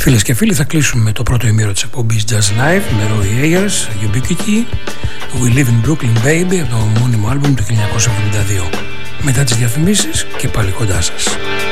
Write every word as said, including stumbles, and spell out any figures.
Φίλες και φίλοι, θα κλείσουμε το πρώτο ημίρο της εκπομπής Jazz Live με Roy Ayers, Ubiquity, We Live in Brooklyn Baby από το μόνιμο άλμπουμ του χίλια εννιακόσια εβδομήντα δύο. Μετά τις διαφημίσεις και πάλι κοντά σας.